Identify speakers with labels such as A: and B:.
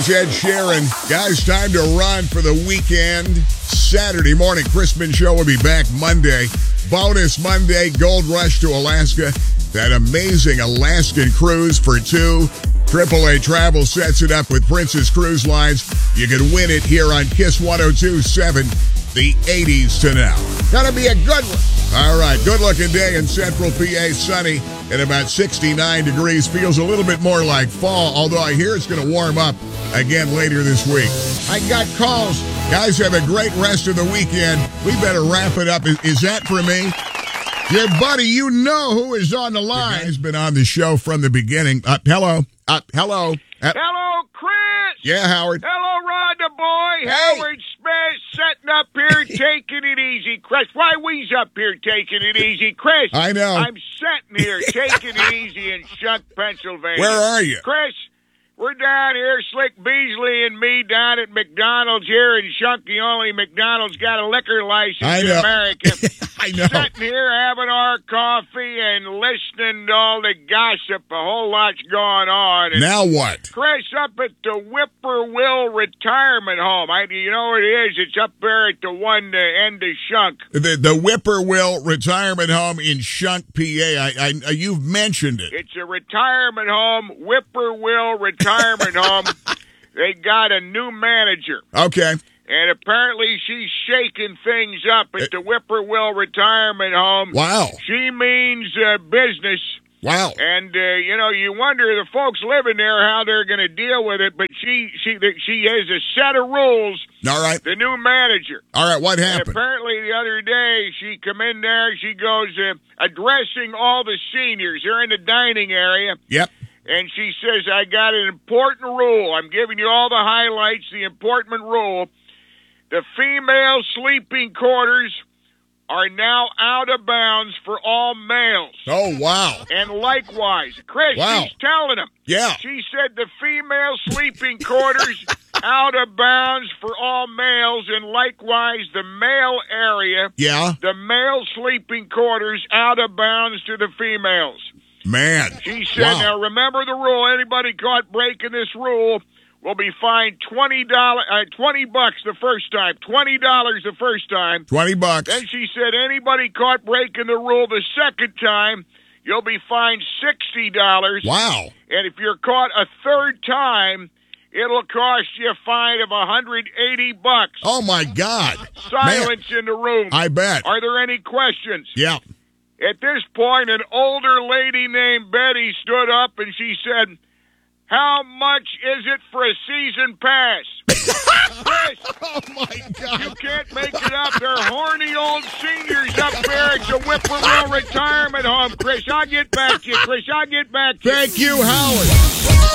A: Ed Sheeran. Guys, time to run for the weekend. Saturday morning, Crispin Show will be back Monday. Bonus Monday, Gold Rush to Alaska. That amazing Alaskan cruise for two. AAA Travel sets it up with Princess Cruise Lines. You can win it here on KISS 102.7, the 80s to now. Gonna be a good one. All right, good-looking day in Central PA, sunny and about 69 degrees. Feels a little bit more like fall, although I hear it's going to warm up again later this week. I got calls. Guys, have a great rest of the weekend. We better wrap it up. Is that for me? Your buddy, you know who is on the line. He's been on the show from the beginning. Hello. Hello,
B: Chris.
A: Yeah, Howard.
B: Hello, Rod the boy.
A: Hey.
B: Howard Smith sitting up here taking it easy, Chris. Why we's up here taking it easy, Chris?
A: I know.
B: I'm sitting here taking it easy in Shunk, Pennsylvania.
A: Where are you?
B: Chris, we're down here, Slick Beasley and me, down at McDonald's here in Shunk. The only McDonald's got a liquor license in America.
A: I know.
B: Sitting here having our coffee and listening to all the gossip. A whole lot's going on. And
A: Now what?
B: Chris, up at the Whippoorwill Retirement Home. You know what it is? It's up there at the one end of Shunk.
A: The Whippoorwill Retirement Home in Shunk, PA. You've mentioned it.
B: It's a retirement home, Whippoorwill Retirement Home. They got a new manager.
A: Okay.
B: And apparently she's shaking things up at the Whippoorwill Retirement Home.
A: Wow.
B: She means business.
A: Wow.
B: And, you wonder the folks living there how they're going to deal with it, but she has a set of rules.
A: All right.
B: The new manager.
A: All right, what
B: And
A: happened?
B: apparently the other day she come in there, she goes addressing all the seniors. They're in the dining area.
A: Yep.
B: And she says, I got an important rule. I'm giving you all the highlights, the important rule. The female sleeping quarters are now out of bounds for all males.
A: Oh, wow.
B: And likewise, Chris,
A: Wow.
B: she's telling them.
A: Yeah.
B: She said the female sleeping quarters out of bounds for all males, and likewise the male area,
A: Yeah.
B: the male sleeping quarters out of bounds to the females.
A: Man.
B: She said,
A: Wow.
B: now remember the rule. Anybody caught breaking this rule will be fined $20 the first time. $20 the first time.
A: $20.
B: Then she said, anybody caught breaking the rule the second time, you'll be fined $60.
A: Wow.
B: And if you're caught a third time, it'll cost you a fine of $180.
A: Oh, my God.
B: Silence in the room.
A: I bet.
B: Are there any questions?
A: Yeah.
B: At this point, an older lady named Betty stood up and she said, how much is it for a season pass? Chris,
A: Oh, my God.
B: you can't make it up. They're horny old seniors up there at the Whippoorwill Retirement Home. Chris, I'll get back to you.
A: Thank you, Howard.